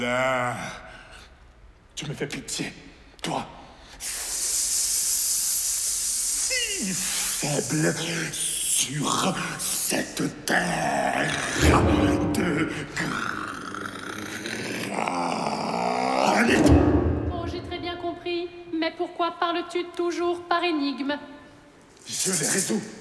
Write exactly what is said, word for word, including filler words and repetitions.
Ah, tu me fais pitié, toi. Si faible sur cette terre de granit. Oh, j'ai très bien compris. Mais pourquoi parles-tu toujours par énigme? Je les résous.